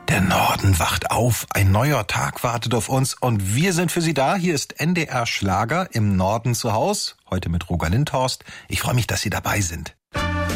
Der Norden wacht auf, ein neuer Tag wartet auf uns und wir sind für Sie da. Hier ist NDR Schlager im Norden zu Haus, heute mit Roger Lindhorst. Ich freue mich, dass Sie dabei sind.